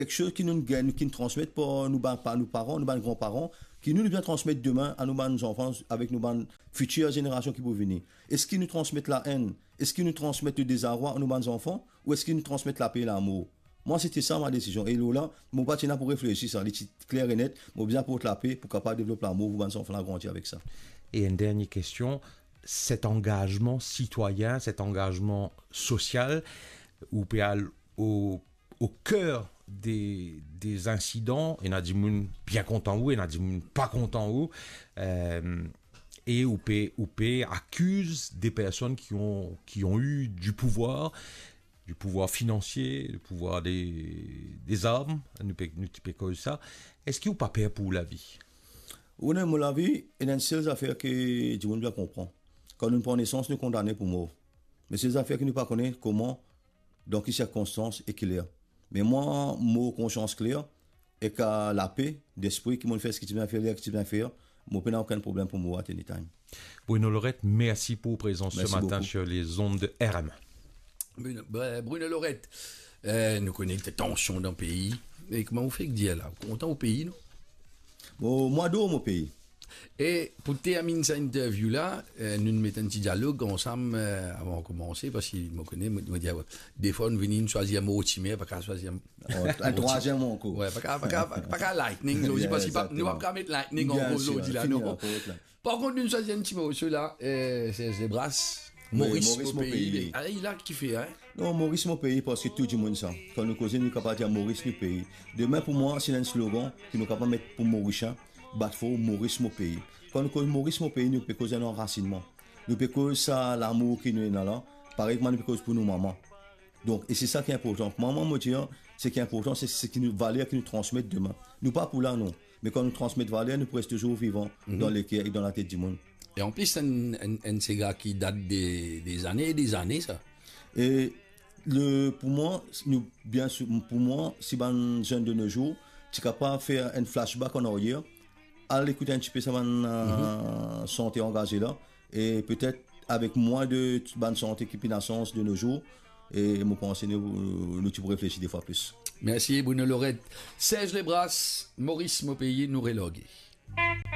quelque chose qui nous gagne, qui nous transmettent par nous, par nos parents, nos grands-parents, qui nous bien transmettre demain à nos enfants, avec nos futures générations qui vont venir. Est-ce qu'ils nous transmettent la haine? Est-ce qu'ils nous transmettent le désarroi à nos enfants? Ou est-ce qu'ils nous transmettent la paix et l'amour? Moi, c'était ça ma décision. Et là, mon parti n'a pour réfléchir, ça, c'est clair et net, mon bien pour la paix, pour capable développer l'amour, vous nos enfants grandir avec ça. Et une dernière question, cet engagement citoyen, cet engagement social, ou au cœur des incidents, il y en a des gens bien contents où, il y en a des gens pas contents où, et où accuse des personnes qui ont eu du pouvoir financier, du pouvoir des armes, nous typons comme ça. Est-ce qu'il n'y a pas peur pour la vie? Oui, pour la vie, il y a une seule affaire que tout le monde doit comprendre. Quand nous prenons naissance, nous condamnons pour mort. Mais c'est des affaires que nous ne connaissons pas comment, dans quelles circonstances et claires. Mais moi, mon conscience claire, et qu'à la paix d'esprit qui m'a fait ce qui m'a fait, ce qui m'a fait, moi, je n'ai aucun problème pour moi à any time. Bruno Lorette, merci pour votre présence ce matin beaucoup sur les ondes de RM. Bruno Lorette, nous connaissons des tensions dans le pays. Et comment vous faites dire là? Content au pays, non? Bon, moi, d'où mon pays? Et pour terminer cette interview-là, nous mettons un petit dialogue ensemble avant de commencer, parce qu'il me connaît, me dit, des fois, nous venons choisir un mot timé, pas qu'à choisir un troisième mot encore. Ouais, pas qu'à lightning, parce que nous ne pouvons pas mettre lightning en gros aujourd'hui là, non. Par contre, nous choisissons un petit mot, celui-là, c'est les brasses. Maurice Maupeyi. Ah, il a kiffé, hein? Non, Maurice Maupeyi, parce que tout le monde ça. Quand nous causons, nous sommes capables de dire Maurice Maupeyi. Demain, pour moi, c'est un slogan que nous sommes capables de mettre pour Maurice, Batfo, Maurice Maupeyi. Quand nous causons Maurice Maupeyi, nous pouvons causer un enracinement. Nous pouvons causer ça, l'amour qui nous est là. Pareil, nous pouvons causer pour nos mamans. Donc, et c'est ça qui est important. Maman me dit, ce qui est important, c'est ce qui nous valeur qui nous transmettent demain. Nous pas pour là, non. Mais quand nous transmettons valeur, nous restons toujours vivants dans les cœurs et dans la tête du monde. Et en plus, c'est un Sega qui date des années et des années, ça. Et pour moi, bien sûr, pour moi, si un jeune de nos jours, tu es capable de faire un flashback en arrière, aller écouter un petit peu ça, santé engagée là, et peut-être avec moins de bonne santé qui est naissance de nos jours, et je pense que nous tu réfléchir des fois plus. Merci Bruno Lorette. Serge Lebrasses, Maurice Maupeyi, nous reloguer.